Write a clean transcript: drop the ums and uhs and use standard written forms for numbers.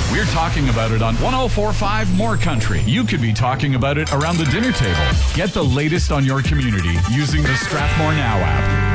We're talking about it on 104.5 More Country. You could be talking about it around the dinner table. Get the latest on your community using the Strathmore Now app.